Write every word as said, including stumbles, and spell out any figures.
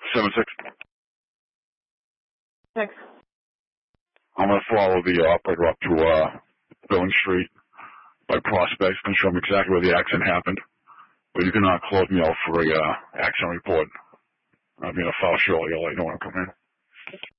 Seven six. Six. I'm going to follow the operator up to uh, Billing Street by Prospect and show him exactly where the accident happened. But you cannot close me out for a uh, accident report. I'll be in a file shortly. I'll let you know when I come in.